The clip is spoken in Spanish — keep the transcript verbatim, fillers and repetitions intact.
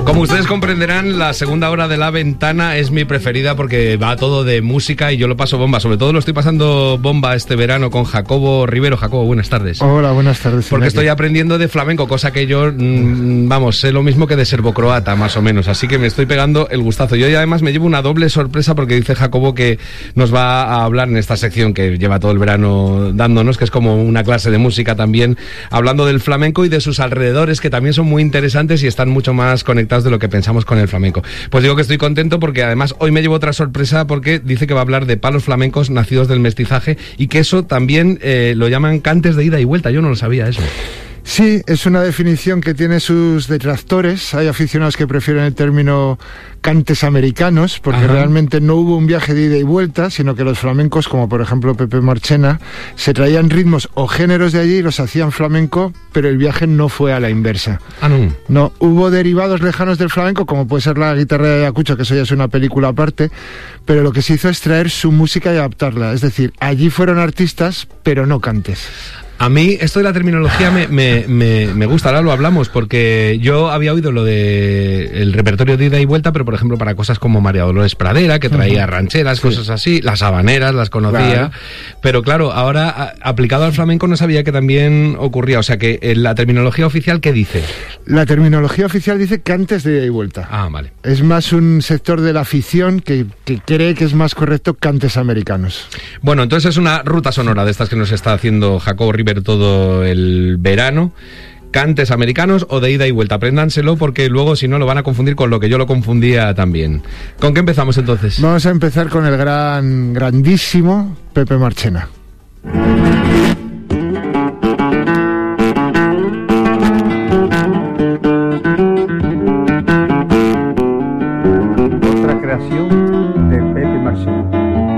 Como ustedes comprenderán, la segunda hora de La Ventana es mi preferida porque va todo de música y yo lo paso bomba. Sobre todo lo estoy pasando bomba este verano con Jacobo Rivero. Jacobo, buenas tardes. Hola, buenas tardes. Porque estoy aprendiendo de flamenco, cosa que yo, mmm, vamos, sé lo mismo que de serbocroata, más o menos. Así que me estoy pegando el gustazo. Yo además me llevo una doble sorpresa porque dice Jacobo que nos va a hablar en esta sección que lleva todo el verano dándonos, que es como una clase de música también, hablando del flamenco y de sus alrededores, que también son muy interesantes y están mucho más conectados de lo que pensamos con el flamenco. Pues digo que estoy contento porque además hoy me llevo otra sorpresa porque dice que va a hablar de palos flamencos nacidos del mestizaje y que eso también eh, lo llaman cantes de ida y vuelta. Yo no lo sabía eso. Sí, es una definición que tiene sus detractores. Hay aficionados que prefieren el término cantes americanos, porque Ajá. realmente no hubo un viaje de ida y vuelta, sino que los flamencos, como por ejemplo Pepe Marchena, se traían ritmos o géneros de allí y los hacían flamenco, pero el viaje no fue a la inversa. Ah, no. No, hubo derivados lejanos del flamenco, como puede ser la guitarra de Ayacucho, que eso ya es una película aparte, pero lo que se hizo es traer su música y adaptarla. Es decir, allí fueron artistas, pero no cantes. A mí esto de la terminología me, me, me, me gusta, ahora lo hablamos, porque yo había oído lo de el repertorio de ida y vuelta, pero por ejemplo para cosas como María Dolores Pradera, que traía uh-huh. rancheras, sí. cosas así, las habaneras las conocía, claro. pero claro, ahora a, aplicado al flamenco no sabía que también ocurría, o sea que en la terminología oficial, ¿qué dice? La terminología oficial dice cantes de ida y vuelta. Ah, vale. Es más un sector de la afición que, que cree que es más correcto cantes americanos. Bueno, entonces es una ruta sonora de estas que nos está haciendo Jacobo Rivero todo el verano. Cantes americanos o de ida y vuelta, apréndanselo porque luego si no lo van a confundir con lo que yo lo confundía también. ¿Con qué empezamos entonces? Vamos a empezar con el gran, grandísimo Pepe Marchena. Otra creación de Pepe Marchena.